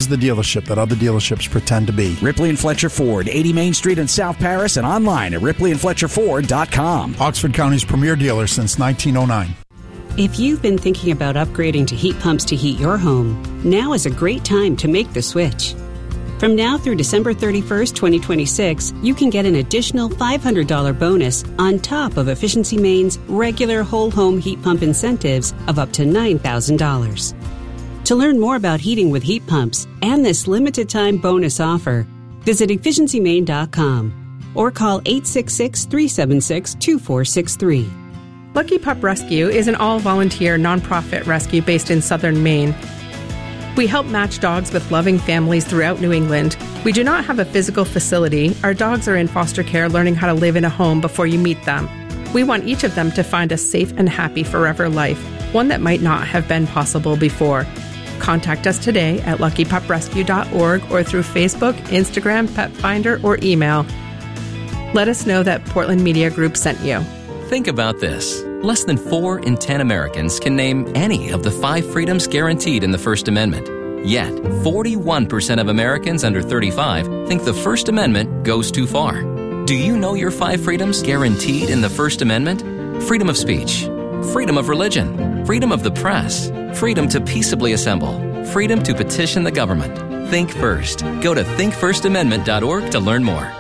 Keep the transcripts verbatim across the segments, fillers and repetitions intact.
the dealership that other dealerships pretend to be. Ripley and Fletcher Ford, eighty Main Street in South Paris, and online at ripley and fletcher ford dot com. Oxford County's premier dealer since nineteen oh nine. If you've been thinking about upgrading to heat pumps to heat your home, now is a great time to make the switch. From now through December thirty-first, twenty twenty-six, you can get an additional five hundred dollars bonus on top of Efficiency Maine's regular whole home heat pump incentives of up to nine thousand dollars. To learn more about heating with heat pumps and this limited time bonus offer, visit efficiency maine dot com or call eight six six, three seven six, two four six three. Lucky Pup Rescue is an all-volunteer nonprofit rescue based in southern Maine. We help match dogs with loving families throughout New England. We do not have a physical facility. Our dogs are in foster care learning how to live in a home before you meet them. We want each of them to find a safe and happy forever life, one that might not have been possible before. Contact us today at lucky pup rescue dot org or through Facebook, Instagram, Pet Finder, or email. Let us know that Portland Media Group sent you. Think about this. Less than four in ten Americans can name any of the five freedoms guaranteed in the First Amendment. Yet, forty-one percent of Americans under thirty-five think the First Amendment goes too far. Do you know your five freedoms guaranteed in the First Amendment? Freedom of speech, freedom of religion, freedom of the press, freedom to peaceably assemble, freedom to petition the government. Think first. Go to think first amendment dot org to learn more.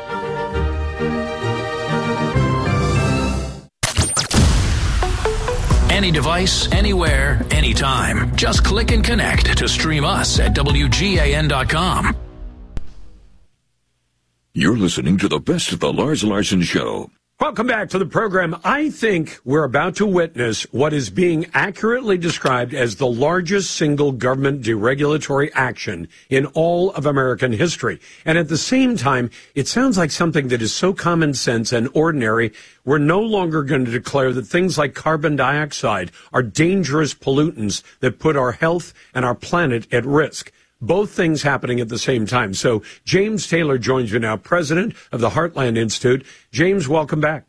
Any device, anywhere, anytime. Just click and connect to stream us at W G A N dot com. You're listening to the best of the Lars Larson Show. Welcome back to the program. I think we're about to witness what is being accurately described as the largest single government deregulatory action in all of American history. And at the same time, it sounds like something that is so common sense and ordinary, we're no longer going to declare that things like carbon dioxide are dangerous pollutants that put our health and our planet at risk. Both things happening at the same time. So James Taylor joins you now, president of the Heartland Institute. James, welcome back.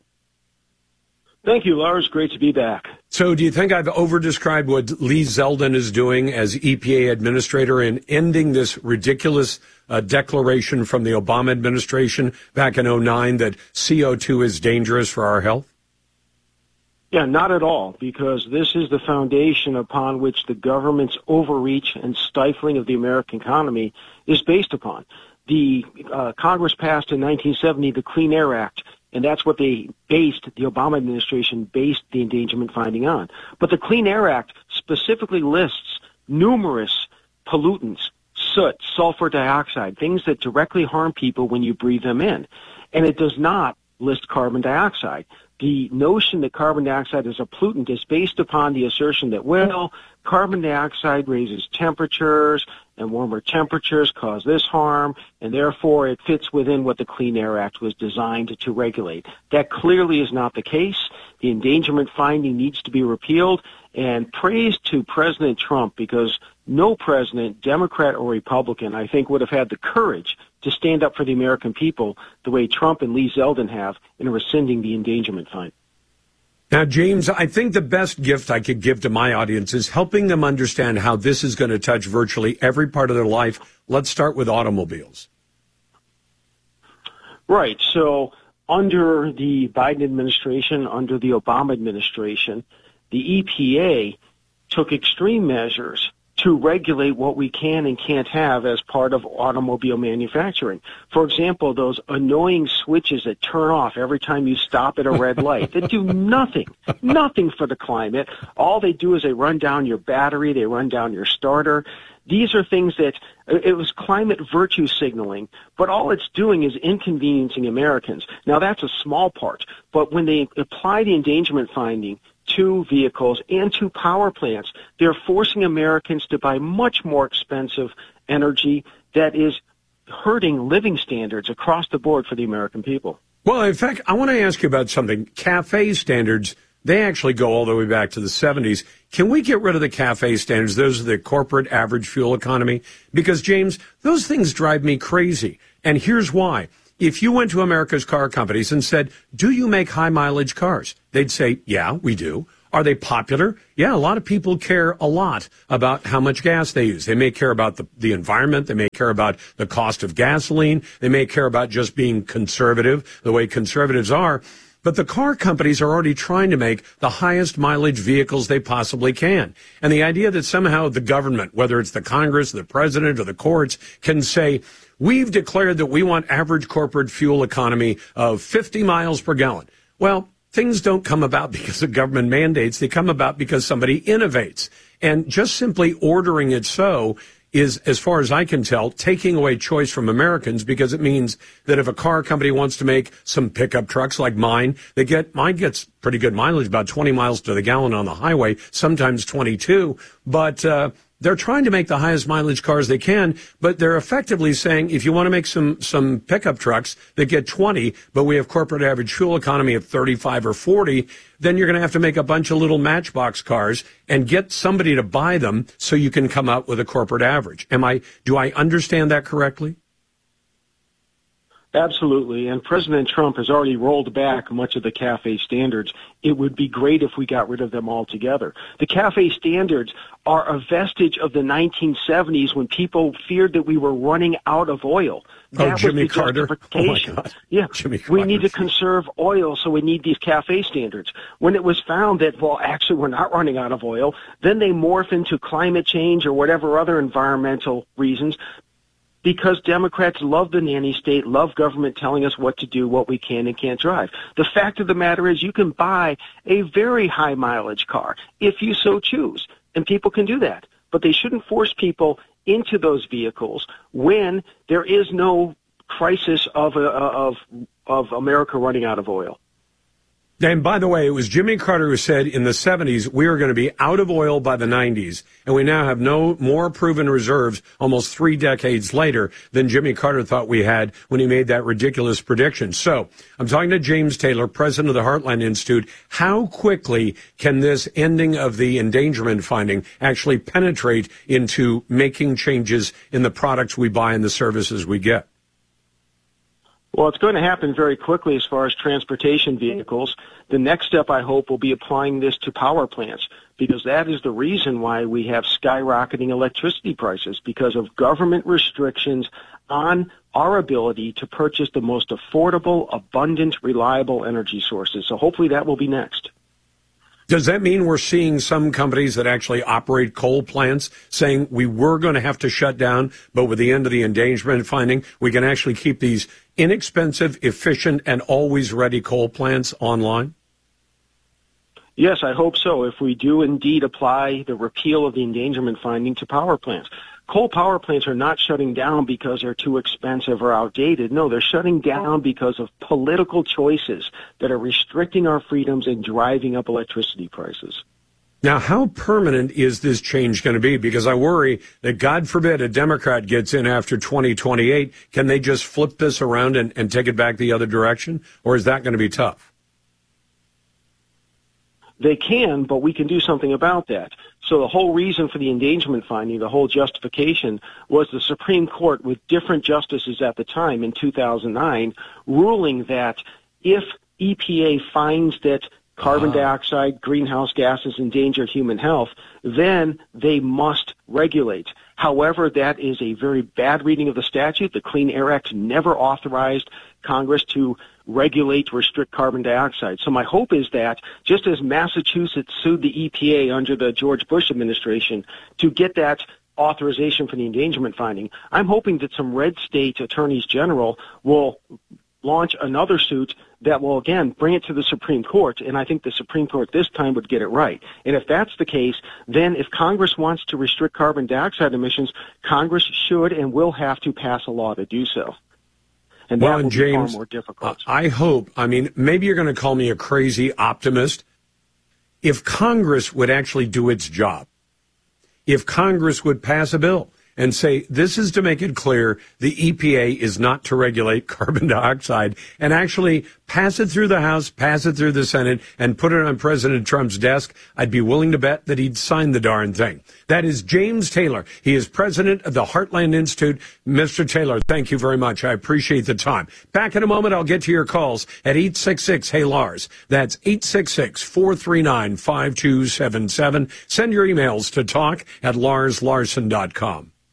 Thank you, Lars. Great to be back. So do you think I've over-described what Lee Zeldin is doing as E P A administrator in ending this ridiculous uh, declaration from the Obama administration back in oh nine that C O two is dangerous for our health? Yeah, not at all, because this is the foundation upon which the government's overreach and stifling of the American economy is based upon. The uh, Congress passed in nineteen seventy the Clean Air Act, and that's what they based, the Obama administration based the endangerment finding on. But the Clean Air Act specifically lists numerous pollutants, soot, sulfur dioxide, things that directly harm people when you breathe them in. And it does not list carbon dioxide. The notion that carbon dioxide is a pollutant is based upon the assertion that, well, carbon dioxide raises temperatures, and warmer temperatures cause this harm, and therefore it fits within what the Clean Air Act was designed to regulate. That clearly is not the case. The endangerment finding needs to be repealed, and praise to President Trump, because no president, Democrat or Republican, I think would have had the courage to stand up for the American people the way Trump and Lee Zeldin have in rescinding the endangerment fine. Now, James, I think the best gift I could give to my audience is helping them understand how this is going to touch virtually every part of their life. Let's start with automobiles. Right. So under the Biden administration, under the Obama administration, the E P A took extreme measures to regulate what we can and can't have as part of automobile manufacturing. For example, those annoying switches that turn off every time you stop at a red light that do nothing, nothing for the climate. All they do is they run down your battery, they run down your starter. These are things that, it was climate virtue signaling, but all it's doing is inconveniencing Americans. Now, that's a small part, but when they apply the endangerment finding to vehicles and to power plants, they're forcing Americans to buy much more expensive energy that is hurting living standards across the board for the American people. Well, in fact, I want to ask you about something. CAFE standards, they actually go all the way back to the seventies. Can we get rid of the CAFE standards? Those are the corporate average fuel economy. Because, James, those things drive me crazy. And here's why. If you went to America's car companies and said, do you make high mileage cars? They'd say, yeah, we do. Are they popular? Yeah, a lot of people care a lot about how much gas they use. They may care about the, the environment. They may care about the cost of gasoline. They may care about just being conservative, the way conservatives are. But the car companies are already trying to make the highest mileage vehicles they possibly can. And the idea that somehow the government, whether it's the Congress, the president, or the courts, can say, we've declared that we want average corporate fuel economy of fifty miles per gallon. Well, things don't come about because of government mandates. They come about because somebody innovates. And just simply ordering it so is, as far as I can tell, taking away choice from Americans, because it means that if a car company wants to make some pickup trucks like mine, they get, mine gets pretty good mileage, about twenty miles to the gallon on the highway, sometimes twenty-two. But, uh, they're trying to make the highest mileage cars they can, but they're effectively saying, if you want to make some, some pickup trucks that get twenty, but we have corporate average fuel economy of thirty-five or forty, then you're going to have to make a bunch of little matchbox cars and get somebody to buy them so you can come out with a corporate average. Am I, do I understand that correctly? Absolutely, and President Trump has already rolled back much of the CAFE standards. It would be great if we got rid of them altogether. The CAFE standards are a vestige of the nineteen seventies when people feared that we were running out of oil. That oh, Jimmy was the Carter. justification. Oh, my God. Yeah, Jimmy Carter. We need to conserve oil, so we need these CAFE standards. When it was found that, well, actually we're not running out of oil, then they morph into climate change or whatever other environmental reasons, because Democrats love the nanny state, love government telling us what to do, what we can and can't drive. The fact of the matter is you can buy a very high mileage car if you so choose, and people can do that. But they shouldn't force people into those vehicles when there is no crisis of, uh, of, of America running out of oil. And by the way, it was Jimmy Carter who said in the seventies, we were going to be out of oil by the nineties, and we now have no more proven reserves almost three decades later than Jimmy Carter thought we had when he made that ridiculous prediction. So I'm talking to James Taylor, president of the Heartland Institute. How quickly can this ending of the endangerment finding actually penetrate into making changes in the products we buy and the services we get? Well, it's going to happen very quickly as far as transportation vehicles. The next step, I hope, will be applying this to power plants, because that is the reason why we have skyrocketing electricity prices, because of government restrictions on our ability to purchase the most affordable, abundant, reliable energy sources. So hopefully that will be next. Does that mean we're seeing some companies that actually operate coal plants saying we were going to have to shut down, but with the end of the endangerment finding, we can actually keep these inexpensive, efficient, and always ready coal plants online? Yes, I hope so, if we do indeed apply the repeal of the endangerment finding to power plants. Coal power plants are not shutting down because they're too expensive or outdated. No, they're shutting down because of political choices that are restricting our freedoms and driving up electricity prices. Now, how permanent is this change going to be? Because I worry that, God forbid, a Democrat gets in after twenty twenty-eight. Can they just flip this around and, and take it back the other direction? Or is that going to be tough? They can, but we can do something about that. So the whole reason for the endangerment finding, the whole justification, was the Supreme Court, with different justices at the time in two thousand nine, ruling that if E P A finds that carbon dioxide, greenhouse gases endanger human health, then they must regulate. However, that is a very bad reading of the statute. The Clean Air Act never authorized Congress to regulate, restrict carbon dioxide. So my hope is that, just as Massachusetts sued the E P A under the George Bush administration to get that authorization for the endangerment finding, I'm hoping that some red state attorneys general will launch another suit that will, again, bring it to the Supreme Court, and I think the Supreme Court this time would get it right. And if that's the case, then if Congress wants to restrict carbon dioxide emissions, Congress should and will have to pass a law to do so. And well, that will James, be far more difficult. I hope, I mean, maybe you're going to call me a crazy optimist. If Congress would actually do its job, if Congress would pass a bill and say this is to make it clear the E P A is not to regulate carbon dioxide, and actually pass it through the House, pass it through the Senate, and put it on President Trump's desk, I'd be willing to bet that he'd sign the darn thing. That is James Taylor. He is president of the Heartland Institute. Mister Taylor, thank you very much. I appreciate the time. Back in a moment, I'll get to your calls at eight six six, hey Lars. That's eight six six, four three nine, five two seven seven. Send your emails to talk at lars larson dot com.